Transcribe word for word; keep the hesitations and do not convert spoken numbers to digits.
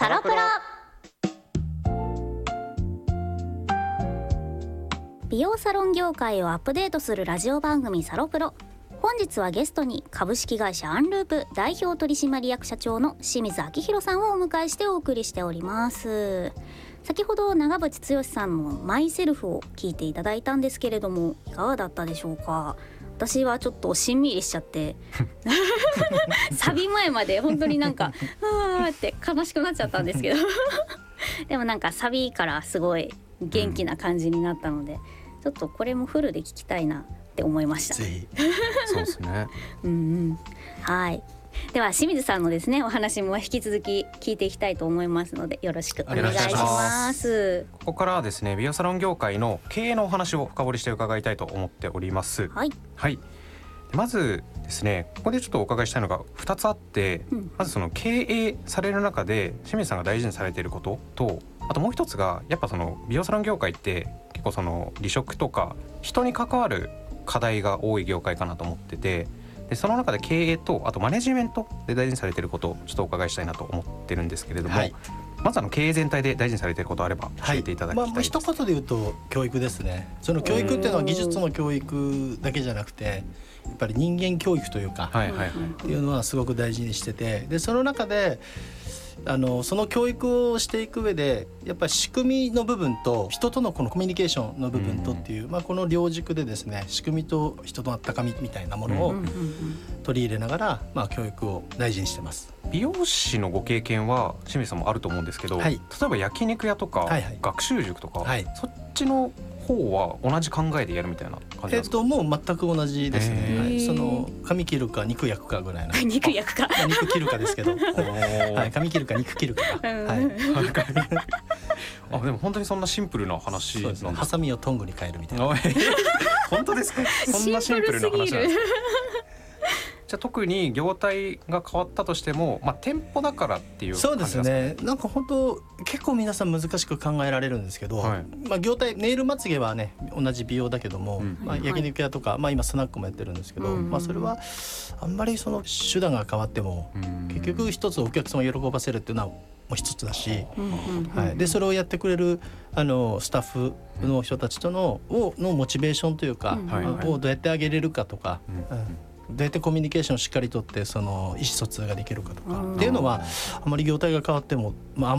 サロプロ。美容サロン業界をアップデートするラジオ番組サロプロ。本日はゲストに株式会社アンループ代表取締役社長の清水明弘さんをお迎えしてお送りしております。先ほど長渕剛さんのマイセルフを聞いていただいたんですけれども、いかがだったでしょうか。私はちょっとしんみりしちゃってサビ前まで本当になんかあーって悲しくなっちゃったんですけどでもなんかサビからすごい元気な感じになったので、ちょっとこれもフルで聞きたいなって思いました。 ぜひそうですねうん、うん、はい。では清水さんのですねお話も引き続き聞いていきたいと思いますので、よろしくお願いします。 ここからはですね美容サロン業界の経営のお話を深掘りして伺いたいと思っております。 はい、 はい、まずですねここでちょっとお伺いしたいのがふたつあって、うん、まずその経営される中で清水さんが大事にされていることと、あともう一つがやっぱその美容サロン業界って結構その離職とか人に関わる課題が多い業界かなと思ってて、でその中で経営とあとマネジメントで大事にされていることをちょっとお伺いしたいなと思ってるんですけれども、はい、まずあの経営全体で大事にされていることあれば教えていただきたいです。 はい、まあ、一言で言うと教育ですね。その教育っていうのは技術の教育だけじゃなくてやっぱり人間教育というか、はいはいはい、っていうのはすごく大事にしてて、でその中であのその教育をしていく上でやっぱり仕組みの部分と人とのこのコミュニケーションの部分とっていう、まあ、この両軸でですね仕組みと人との高みみたいなものを取り入れながら、まあ、教育を大事にしてます。 美容師のご経験は清水さんもあると思うんですけど、はい、例えば焼肉屋とか、はいはい、学習塾とか、はい、そっちの方は同じ考えでやるみたいな感じなんですか。 えー、ともう全く同じですね。はい、その髪切るか肉焼くかぐらいな肉焼くか肉切るかですけど、はい、髪切るか肉切るか、はい、 あでも本当にそんなシンプルな話なんですか。 ハサミをトングに変えるみたいな本当ですか。そんなシンプルな話なんですか。じゃあ特に業態が変わったとしても、まあ、店舗だからっていう感じですかね。 そうですね。なんか本当結構皆さん難しく考えられるんですけど、はい、まあ、業態ネイルまつげはね同じ美容だけども、うん、まあ、焼肉屋とか、まあ、今スナックもやってるんですけど、うん、まあ、それはあんまりその手段が変わっても、うん、結局一つお客様を喜ばせるっていうのはもう一つだし、はい、でそれをやってくれるあのスタッフの人たちとのをのモチベーションというか、うん、をどうやってあげれるかとか、うんうん、どうやってコミュニケーションをしっかりとってその意思疎通ができるかとかっていうのはあまり業態が変わっても、まあ